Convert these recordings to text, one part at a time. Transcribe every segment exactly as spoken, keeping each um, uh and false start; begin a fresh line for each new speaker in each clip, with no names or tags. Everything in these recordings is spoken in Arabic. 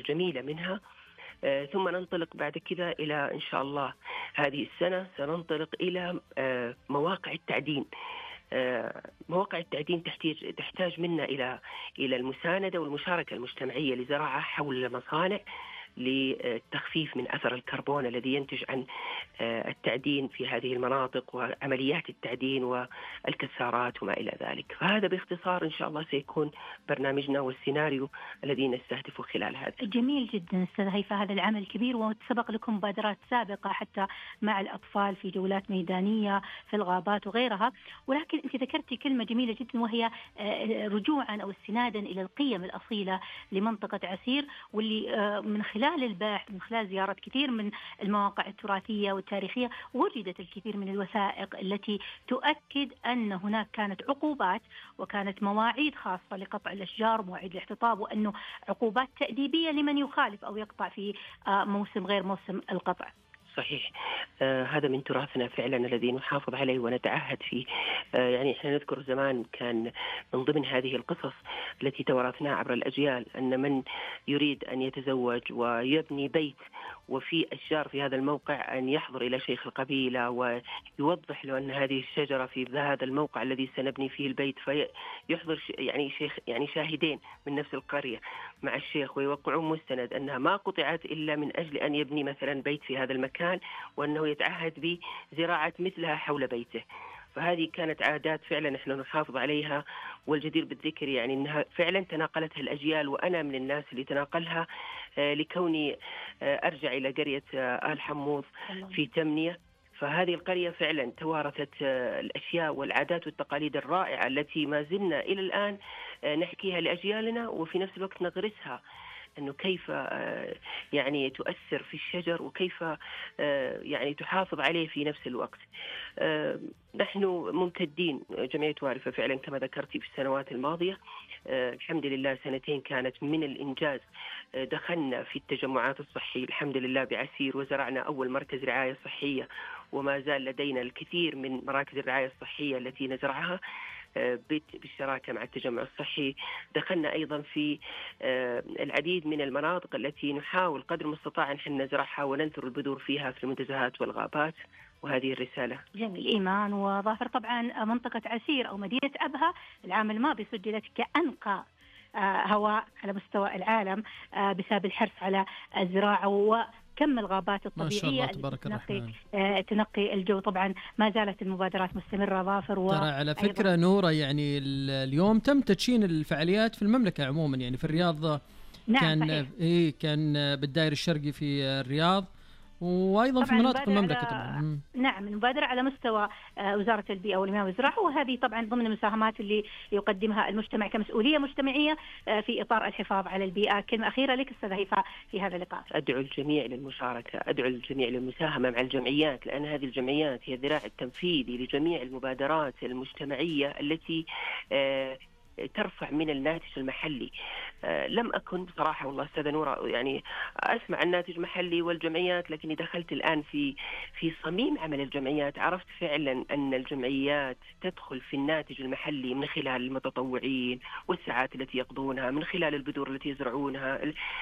الجميلة منها. آه ثم ننطلق بعد كذا إلى إن شاء الله هذه السنة سننطلق إلى آه مواقع التعدين. آه مواقع التعدين تحتاج تحتاج منا إلى إلى المساندة والمشاركة المجتمعية لزراعة حول مصانع للتخفيف من أثر الكربون الذي ينتج عن التعدين في هذه المناطق وعمليات التعدين والكسارات وما إلى ذلك. فهذا باختصار إن شاء الله سيكون برنامجنا والسيناريو الذي نستهدفه خلال هذا.
جميل جدا أستاذ هيفاء، هذا العمل كبير وسبق لكم مبادرات سابقة حتى مع الأطفال في جولات ميدانية في الغابات وغيرها، ولكن أنت ذكرتي كلمة جميلة جدا وهي رجوعا أو استنادا إلى القيم الأصيلة لمنطقة عسير، واللي من خلال البحث من خلال زيارة كثير من المواقع التراثية والتاريخية وجدت الكثير من الوثائق التي تؤكد أن هناك كانت عقوبات وكانت مواعيد خاصة لقطع الأشجار ومواعيد الاحتطاب، وأنه عقوبات تأديبية لمن يخالف أو يقطع في موسم غير موسم القطع.
صحيح. آه هذا من تراثنا فعلا الذي نحافظ عليه ونتعهد فيه. آه يعني احنا نذكر زمان كان من ضمن هذه القصص التي توارثناها عبر الأجيال أن من يريد أن يتزوج ويبني بيت وفي أشجار في هذا الموقع أن يحضر إلى شيخ القبيلة ويوضح له أن هذه الشجرة في هذا الموقع الذي سنبني فيه البيت، فيحضر يعني شيخ يعني شاهدين من نفس القرية مع الشيخ ويوقعون مستند أنها ما قطعت إلا من أجل أن يبني مثلا بيت في هذا المكان وأنه يتعهد بزراعة مثلها حول بيته. فهذه كانت عادات فعلا احنا نحافظ عليها، والجدير بالذكر يعني انها فعلا تناقلتها الاجيال، وانا من الناس اللي تناقلها آه لكوني آه ارجع الى قرية آه آل حموض في تمنية. فهذه القرية فعلا توارثت آه الاشياء والعادات والتقاليد الرائعة التي ما زلنا الى الان آه نحكيها لاجيالنا، وفي نفس الوقت نغرسها أنه كيف يعني تؤثر في الشجر وكيف يعني تحافظ عليه في نفس الوقت. نحن ممتدين جمعية وارفة فعلا كما ذكرتي في السنوات الماضية، الحمد لله سنتين كانت من الإنجاز. دخلنا في التجمعات الصحية الحمد لله بعسير وزرعنا أول مركز رعاية صحية، وما زال لدينا الكثير من مراكز الرعاية الصحية التي نزرعها بالشراكة مع التجمع الصحي. دخلنا أيضا في العديد من المناطق التي نحاول قدر المستطاع أن احنا نزرعها وننثر البذور فيها في المنتزهات والغابات، وهذه الرسالة.
جميل. إيمان وظافر، طبعا منطقة عسير أو مدينة أبها العام الماضي سجلت كأنقى هواء على مستوى العالم بسبب الحرص على الزراعة و كم الغابات الطبيعية تنقي آه تنقي الجو. طبعا ما زالت المبادرات مستمرة ظافر.
و ترى على فكرة نورة يعني اليوم تم تدشين الفعاليات في المملكة عموما، يعني في الرياض
نعم
كان
صحيح.
إيه كان بالدائر الشرقي في الرياض وايضا في مناطق المملكه طبعا.
نعم المبادره على مستوى وزاره البيئه والمياه والزراعه، وهذه طبعا ضمن المساهمات اللي يقدمها المجتمع كمسؤوليه مجتمعيه في اطار الحفاظ على البيئه. كلمه اخيره لك استاذ هيفاء في هذا اللقاء.
ادعو الجميع للمشاركه، ادعو الجميع للمساهمه مع الجمعيات، لان هذه الجمعيات هي الذراع التنفيذي لجميع المبادرات المجتمعيه التي آه ترفع من الناتج المحلي. آه لم أكن بصراحة والله أستاذة نورة يعني أسمع الناتج المحلي والجمعيات، لكني دخلت الآن في في صميم عمل الجمعيات، عرفت فعلا أن الجمعيات تدخل في الناتج المحلي من خلال المتطوعين والساعات التي يقضونها، من خلال البذور التي يزرعونها،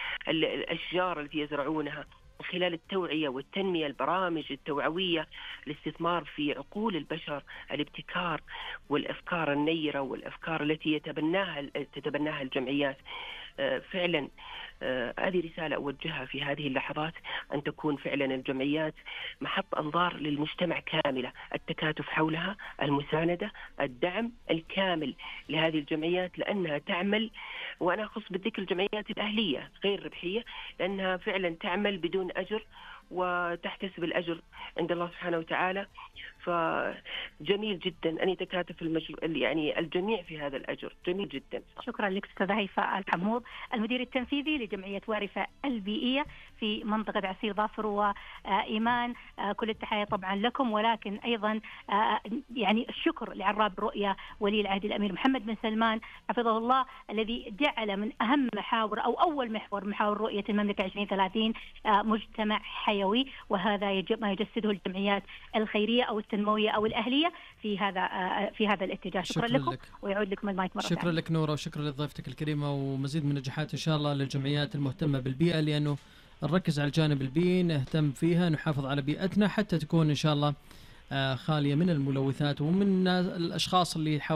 الأشجار التي يزرعونها، من خلال التوعية والتنمية، البرامج التوعوية، الاستثمار في عقول البشر، الابتكار والأفكار النيرة والأفكار التي يتبناها تتبناها الجمعيات. فعلا هذه رسالة أوجهها في هذه اللحظات، أن تكون فعلا الجمعيات محط أنظار للمجتمع كاملة، التكاتف حولها، المساندة، الدعم الكامل لهذه الجمعيات، لأنها تعمل، وأنا أخص بالذكر الجمعيات الأهلية غير ربحية، لأنها فعلا تعمل بدون أجر وتحتسب الأجر عند الله سبحانه وتعالى. فجميل جدا أن يتكاتف المجر... يعني الجميع في هذا الأجر، جميل جدا.
شكرا لك أستاذة هيفاء الحموض، المدير التنفيذي لجمعية وارفة البيئية في منطقة عسير. ظافر وإيمان كل التحية طبعا لكم، ولكن أيضا يعني الشكر لعراب رؤية ولي العهد الأمير محمد بن سلمان حفظه الله، الذي جعل من أهم محاور أو أول محور محاور رؤية المملكة عشرين ثلاثين مجتمع حيوي حيوي، وهذا يجب ما يجسده الجمعيات الخيرية أو التنموية أو الأهلية في هذا في هذا الاتجاه. شكرا, شكرا لكم لك. ويعود لكم المايك مرة
شكرا
ثانية.
لك نورة، وشكرا لضيفتك الكريمة، ومزيد من النجاحات إن شاء الله للجمعيات المهتمة بالبيئة، لأنه نركز على الجانب البيئي، نهتم فيها، نحافظ على بيئتنا حتى تكون إن شاء الله خالية من الملوثات ومن الأشخاص اللي يحاولون